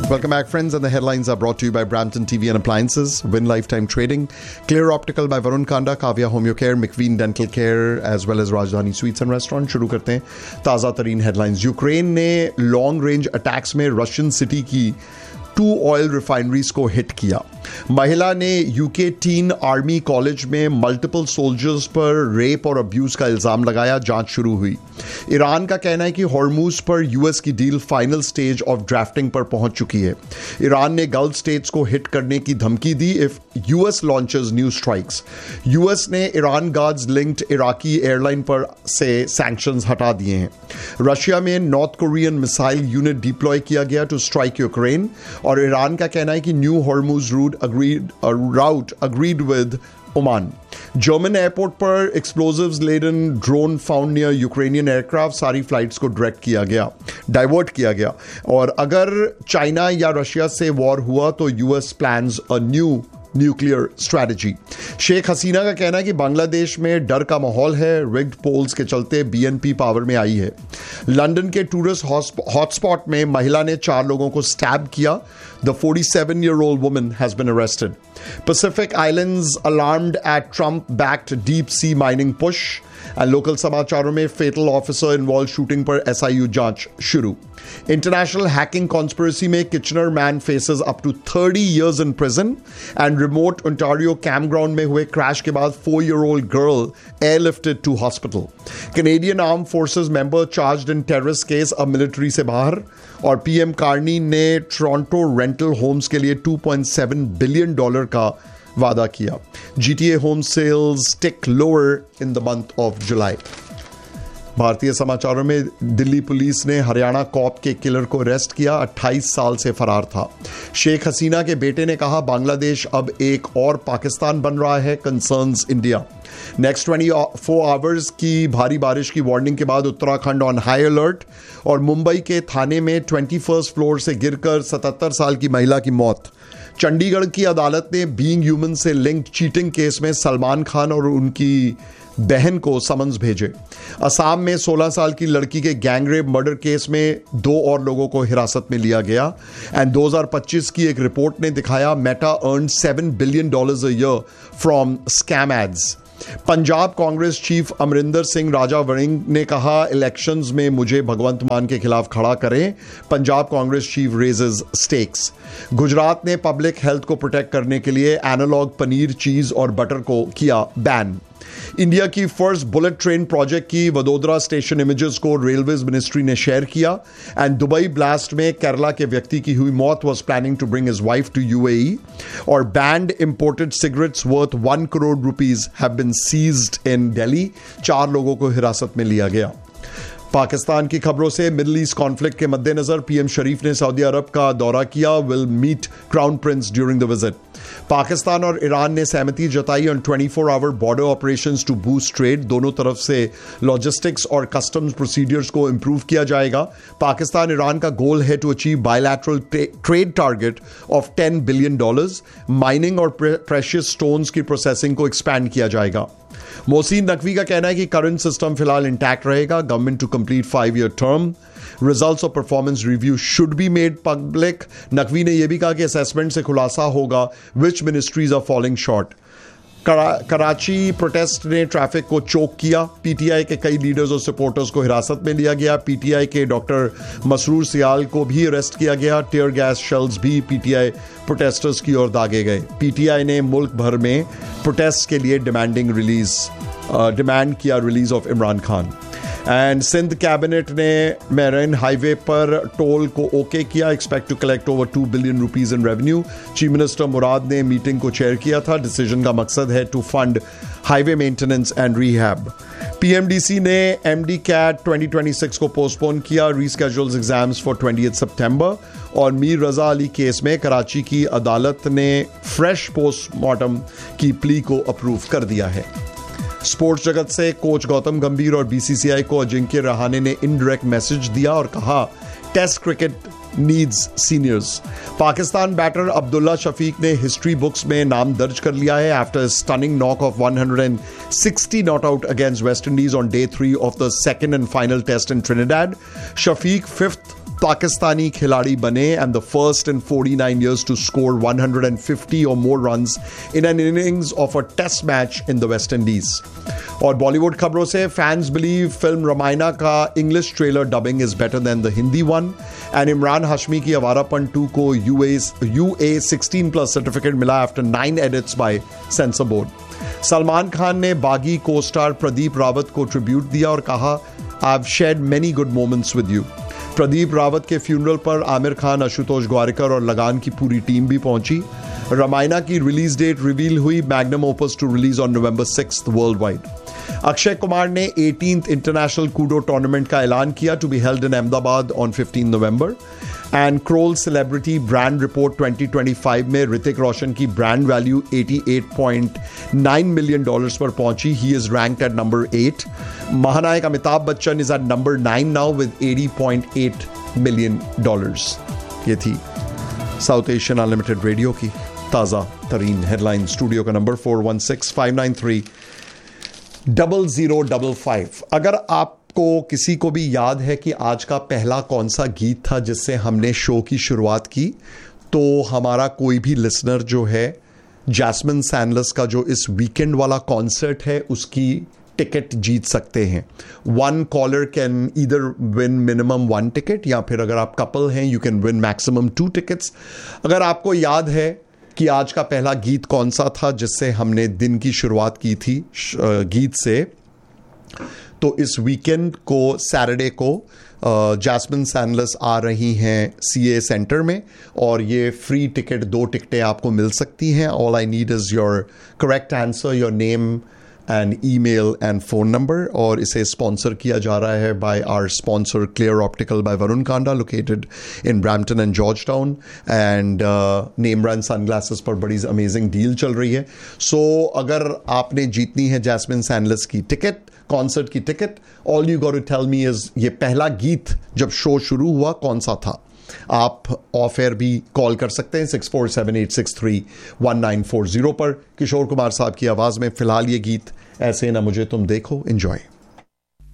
Welcome back, friends, and the headlines are brought to you by Brampton TV and Appliances, Win Lifetime Trading, Clear Optical by Varun Kanda, Kavya Homeo Care, McVeen Dental Care, as well as Rajdhani Sweets and Restaurant. शुरू करते हैं ताज़ा तरीन headlines. Ukraine ने long range attacks में Russian city की 2 oil refineries को hit किया। महिला ने यूके टीन आर्मी कॉलेज में मल्टीपल सोल्जर्स पर रेप और अब्यूज का इल्जाम लगाया। जांच शुरू हुई। ईरान का कहना है कि हॉर्मूज पर यूएस की deal final stage of drafting पर पहुंच चुकी है। ईरान ने गल्फ स्टेट्स को हिट करने की धमकी दी if US launches new strikes. US ने Iran guards linked Iraqi airline पर से सैंक्शंस हटा दिए हैं। रशिया में north Korean missile unit deploy किया गया टू स्ट्राइक यूक्रेन, और ईरान का कहना है कि new Hormuz route agreed with Oman. German airport पर explosives laden drone found near Ukrainian aircraft. सारी फ्लाइट्स को डाइवर्ट किया गया। और अगर चाइना या रशिया से वॉर हुआ तो US plans a new nuclear strategy. Sheikh Hasina का कहना है कि बांग्लादेश में डर का माहौल है। रिग्ड पोल्स के चलते बीएनपी पावर में आई है। लंदन के टूरिस्ट हॉटस्पॉट में महिला ने 4 लोगों को स्टैब किया। The 47-year-old woman has been arrested. Pacific Islands alarmed at Trump-backed deep-sea mining push. And local समाचारों में fatal officer involved shooting पर SIU जांच शुरू। International hacking conspiracy में Kitchener man faces up to 30 years in prison. And remote Ontario campground में हुए crash के बाद 4-year-old girl airlifted to hospital. Canadian Armed Forces member charged in terrorist case अब military से बाहर। और पीएम कार्नी ने टोरंटो रेंटल होम्स के लिए $2.7 बिलियन का वादा किया। GTA home sales tick lower in the month of July. भारतीय समाचारों में दिल्ली पुलिस ने हरियाणा कॉप के किलर को अरेस्ट किया। 28 साल से फरार था। शेख हसीना के बेटे ने कहा बांग्लादेश अब एक और पाकिस्तान बन रहा है, कंसर्न्स इंडिया। नेक्स्ट 24 आवर्स की भारी बारिश की वार्निंग के बाद उत्तराखंड ऑन हाई अलर्ट। और मुंबई के थाने में 21st फ्लोर से गिरकर 77 साल की महिला की मौत। चंडीगढ़ की अदालत ने बीइंग ह्यूमन से लिंक्ड चीटिंग केस में सलमान खान और उनकी बहन को समन्स भेजे। असम में 16 साल की लड़की के गैंगरेप मर्डर केस में 2 और लोगों को हिरासत में लिया गया। एंड 2025 की एक रिपोर्ट ने दिखाया Meta earn $7 billion a year from scam ads. Punjab Congress chief Amarinder Singh राजा वड़िंग ने कहा इलेक्शंस में मुझे भगवंत मान के खिलाफ खड़ा करें। Punjab Congress chief raises stakes. Gujarat ने पब्लिक हेल्थ को प्रोटेक्ट करने के लिए एनालॉग पनीर, चीज और बटर को किया बैन। इंडिया की फर्स्ट बुलेट ट्रेन प्रोजेक्ट की वडोदरा स्टेशन इमेजेस को रेलवेज मिनिस्ट्री ने शेयर किया। एंड दुबई ब्लास्ट में केरला के व्यक्ति की हुई मौत, was planning to bring his wife to UAE. और band imported cigarettes worth 1 crore rupees have been seized इन दिल्ली। 4 लोगों को हिरासत में लिया गया। पाकिस्तान की खबरों से मिडिल ईस्ट कॉन्फ्लिक्ट के मद्देनजर पीएम शरीफ ने सऊदी अरब का दौरा किया। Will meet crown Prince during the visit. Pakistan और ईरान ने सहमति जताई on 24-hour border operations to boost trade. दोनों तरफ से लॉजिस्टिक्स और कस्टम्स प्रोसीडियर्स को इंप्रूव किया जाएगा। पाकिस्तान ईरान का गोल है to achieve bilateral trade target of $10 billion. Mining और प्रेशियस स्टोन्स की प्रोसेसिंग को एक्सपैंड किया जाएगा। मोहसिन नकवी का कहना है कि करंट सिस्टम फिलहाल इंटैक्ट रहेगा। Government to complete 5-year term. Results of performance review should be made public. Naqvi ने यह भी कहा कि असेसमेंट से खुलासा होगा विच ministries are falling short. Karachi protest ने ट्रैफिक को चोक किया। पीटीआई के कई लीडर्स और सपोर्टर्स को हिरासत में लिया गया। पीटीआई के डॉक्टर मसरूर सियाल को भी अरेस्ट किया गया। टीयर गैस शेल्स भी पीटीआई प्रोटेस्टर्स की ओर दागे गए। पीटीआई ने मुल्क भर में प्रोटेस्ट के लिए डिमांड किया release of Imran Khan. And Sindh cabinet ने मेरन हाईवे पर टोल को ओके किया। Expect to collect over $2 billion in revenue. Chief minister मुराद ने मीटिंग को चेयर किया था। डिसीजन का मकसद है to fund highway maintenance and rehab. PMDC ने एमडी कैट 2026 को पोस्टपोन किया। रीस्केड्यूल्ड एग्जाम्स फॉर 20 सितंबर। और मीर रजा अली केस में कराची की अदालत ने फ्रेश पोस्टमार्टम की प्ली को अप्रूव कर दिया है। स्पोर्ट्स जगत से कोच गौतम गंभीर और बीसीसीआई को अजिंक्य रहाणे ने इनडायरेक्ट मैसेज दिया और कहा test cricket needs seniors. Pakistan batter Abdullah Shafiq ने हिस्ट्री बुक्स में नाम दर्ज कर लिया है after stunning knock off 160 not out against West Indies on day 3 of the second and final test in Trinidad. Shafiq 5th Pakistani खिलाड़ी बने and the first in 49 years to score 150 or more runs in an innings of a test match in the West Indies. और बॉलीवुड खबरों से fans believe film Ramayana का English trailer dubbing is better than the Hindi one and Imran Hashmi की अवारापन 2 को UA 16+ certificate मिला after 9 edits bye sensor board. Salman Khan ने बागी को स्टार प्रदीप रावत को ट्रिब्यूट दिया और कहा, I've shared many good moments with you. Pradeep Rawat के फ्यूनरल पर आमिर खान, आशुतोष ग्वारिकर और लगान की पूरी टीम भी पहुंची. रामायणा की रिलीज डेट रिवील हुई, magnum opus to release on November 6th world wide. Akshay Kumar ने 18th इंटरनेशनल कूडो टूर्नामेंट का ऐलान किया to be held in Ahmedabad on 15 November. And crawl celebrity brand report 2025 में ऋतिक रोशन की ब्रांड वैल्यू $88.9 million पर पहुंची. He is ranked eight number 8. महानायक Amitabh Bachchan is eight number 9 now with $80.8 million. ये थी साउथ एशियन अनलिमिटेड रेडियो की ताज़ा तरीन हेडलाइन. स्टूडियो का नंबर 416-593-0055. अगर आपको किसी को भी याद है कि आज का पहला कौन सा गीत था जिससे हमने शो की शुरुआत की, तो हमारा कोई भी लिसनर जो है जैस्मिन सैंडलर्स का जो इस वीकेंड वाला कॉन्सर्ट है उसकी टिकट जीत सकते हैं. One collar can either win minimum 1 ticket या फिर अगर आप कपल हैं you can win maximum 2 tickets. अगर आपको याद है कि आज का पहला गीत कौन सा था जिससे हमने दिन की शुरुआत की थी गीत से, तो इस वीकेंड को सैटरडे को जैस्मिन सैंडलर्स आ रही हैं CA सेंटर में और ये फ्री टिकट 2 टिकटें आपको मिल सकती हैं. All I need is your correct answer, your name and email and phone number. और इसे स्पॉन्सर किया जा रहा है by our sponsor clear optical bye Varun Kanda located in Brampton and George town. And name brand sunglasses पर बड़ी amazing deal चल रही है. सो अगर आपने जीतनी है जैस्मिन सैंडलर्स की टिकट, कॉन्सर्ट की ticket, all you got to tell me is ये पहला गीत जब शो शुरू हुआ कौन सा था. आप ऑफ एयर भी कॉल कर सकते हैं 6478631940 पर. किशोर कुमार साहब की आवाज में फिलहाल ये गीत ऐसे ना मुझे तुम देखो. एंजॉय.